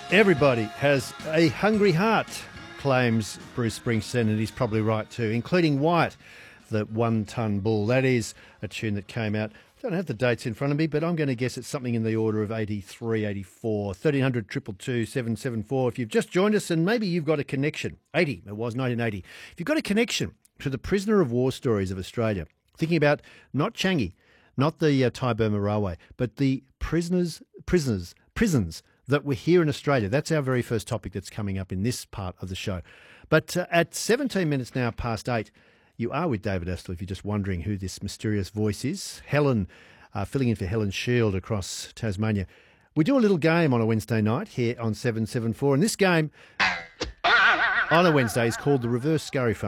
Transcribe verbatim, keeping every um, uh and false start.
Everybody has a hungry heart, claims Bruce Springsteen, and he's probably right too, including Wyatt, the one-ton bull. That is a tune that came out. I don't have the dates in front of me, but I'm going to guess it's something in the order of eighty-three, eighty-four, thirteen hundred, two two two, seven seven four. If you've just joined us and maybe you've got a connection, eighty, it was nineteen eighty. If you've got a connection to the prisoner of war stories of Australia, thinking about not Changi, not the uh, Thai-Burma Railway, but the prisoners, prisoners, prisons that were here in Australia. That's our very first topic that's coming up in this part of the show. But uh, at seventeen minutes now past eight, you are with David Astle if you're just wondering who this mysterious voice is. Helen, uh, filling in for Helen Shield across Tasmania. We do a little game on a Wednesday night here on seven seven four, and this game on a Wednesday is called the Reverse Scurry Phone.